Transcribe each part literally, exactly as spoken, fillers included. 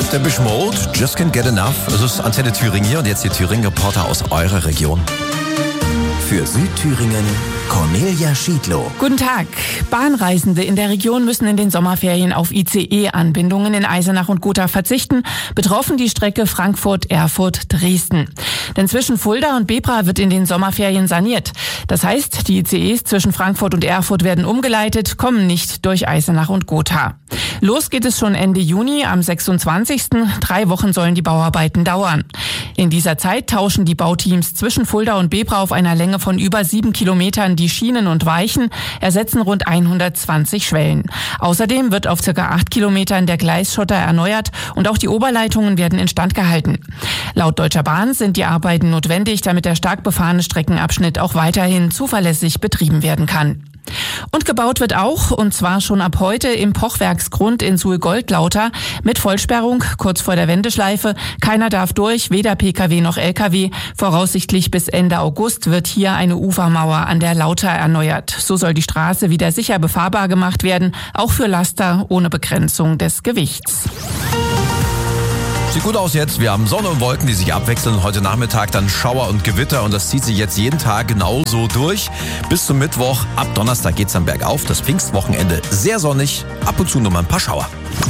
Depeche Mode, Just Can't Get Enough. Es ist Antenne Thüringen hier und jetzt die Thüringen-Reporter aus eurer Region. Für Südthüringen Cornelia Schiedlow. Guten Tag. Bahnreisende in der Region müssen in den Sommerferien auf I C E-Anbindungen in Eisenach und Gotha verzichten. Betroffen die Strecke Frankfurt-Erfurt-Dresden. Denn zwischen Fulda und Bebra wird in den Sommerferien saniert. Das heißt, die I C Es zwischen Frankfurt und Erfurt werden umgeleitet, kommen nicht durch Eisenach und Gotha. Los geht es schon Ende Juni, am sechsundzwanzigsten Drei Wochen sollen die Bauarbeiten dauern. In dieser Zeit tauschen die Bauteams zwischen Fulda und Bebra auf einer Länge von über sieben Kilometern die Schienen und Weichen, ersetzen rund hundertzwanzig Schwellen. Außerdem wird auf circa acht Kilometern der Gleisschotter erneuert und auch die Oberleitungen werden instand gehalten. Laut Deutscher Bahn sind die Arbeiten notwendig, damit der stark befahrene Streckenabschnitt auch weiterhin zuverlässig betrieben werden kann. Und gebaut wird auch, und zwar schon ab heute, im Pochwerksgrund in Suhl-Goldlauter mit Vollsperrung kurz vor der Wendeschleife. Keiner darf durch, weder P K W noch L K W. Voraussichtlich bis Ende August wird hier eine Ufermauer an der Lauter erneuert. So soll die Straße wieder sicher befahrbar gemacht werden, auch für Laster ohne Begrenzung des Gewichts. Sieht gut aus jetzt. Wir haben Sonne und Wolken, die sich abwechseln. Heute Nachmittag dann Schauer und Gewitter und das zieht sich jetzt jeden Tag genauso durch. Bis zum Mittwoch. Ab Donnerstag geht's dann bergauf. Das Pfingstwochenende sehr sonnig. Ab und zu nur mal ein paar Schauer.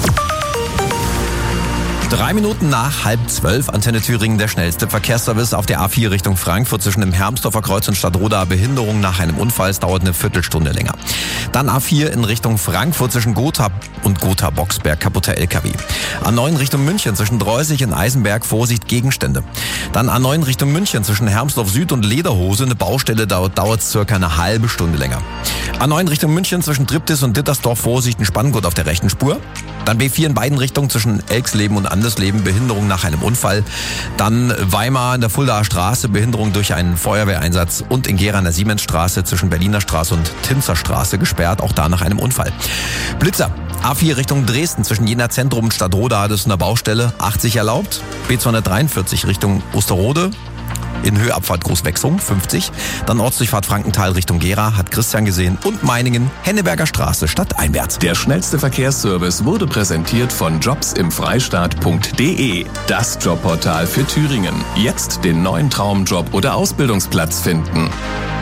Drei Minuten nach halb zwölf, Antenne Thüringen, der schnellste Verkehrsservice auf der A vier Richtung Frankfurt zwischen dem Hermsdorfer Kreuz und Stadtroda. Behinderung nach einem Unfall, es dauert eine Viertelstunde länger. Dann A vier in Richtung Frankfurt zwischen Gotha und Gotha-Boxberg, kaputter L K W. A neun Richtung München zwischen Dreusig und Eisenberg, Vorsicht Gegenstände. Dann A neun Richtung München zwischen Hermsdorf Süd und Lederhose, eine Baustelle, dauert, dauert circa eine halbe Stunde länger. A neun Richtung München zwischen Triptis und Dittersdorf, Vorsicht, ein Spanngurt auf der rechten Spur. Dann B vier in beiden Richtungen zwischen Elksleben und Andersleben, Behinderung nach einem Unfall. Dann Weimar in der Fuldaer Straße, Behinderung durch einen Feuerwehreinsatz. Und in Gera an der Siemensstraße zwischen Berliner Straße und Tinzerstraße gesperrt, auch da nach einem Unfall. Blitzer, A vier Richtung Dresden zwischen Jena Zentrum und Stadtroda, das ist eine Baustelle, achtzig erlaubt. B zweihundertdreiundvierzig Richtung Osterode. In Höheabfahrt Großwechsung, fünfzig. Dann Ortsdurchfahrt Frankenthal Richtung Gera, hat Christian gesehen. Und Meiningen, Henneberger Straße stadteinwärts. Der schnellste Verkehrsservice wurde präsentiert von jobs im freistaat punkt de. Das Jobportal für Thüringen. Jetzt den neuen Traumjob oder Ausbildungsplatz finden.